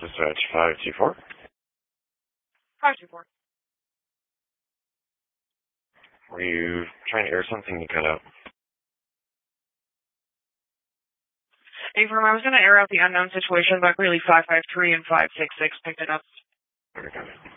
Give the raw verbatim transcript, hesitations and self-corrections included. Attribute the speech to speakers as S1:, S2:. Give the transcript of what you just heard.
S1: Dispatch five two four.
S2: five two four.
S1: Were you trying to air something? You cut out.
S2: Affirm, I was going to air out the unknown situation, but really five five three and five six six picked it up.
S1: Okay.